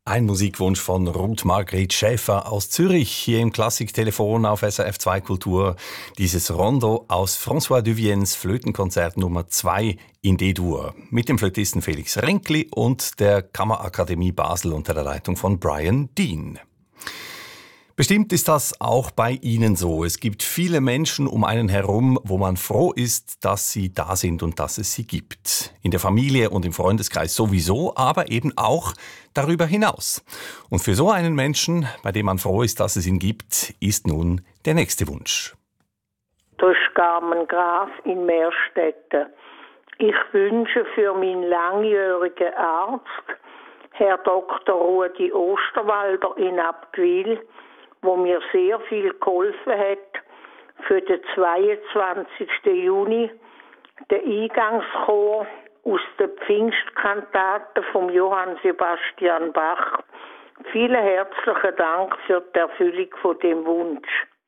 Ein Musikwunsch von Ruth Margret Schäfer aus Zürich, hier im Klassiktelefon auf SRF 2 Kultur. Dieses Rondo aus François Duviens Flötenkonzert Nummer 2 in D-Dur mit dem Flötisten Felix Renkli und der Kammerakademie Basel unter der Leitung von Brian Dean. Bestimmt ist das auch bei Ihnen so. Es gibt viele Menschen um einen herum, wo man froh ist, dass sie da sind und dass es sie gibt. In der Familie und im Freundeskreis sowieso, aber eben auch darüber hinaus. Und für so einen Menschen, bei dem man froh ist, dass es ihn gibt, ist nun der nächste Wunsch. Das ist Carmen Graf in Meerstetten. Ich wünsche für meinen langjährigen Arzt, Herr Dr. Rudi Osterwalder in Abtwil, wo mir sehr viel geholfen hat, für den 22. Juni den Eingangschor aus den Pfingstkantaten von Johann Sebastian Bach. Vielen herzlichen Dank für die Erfüllung von dem Wunsch.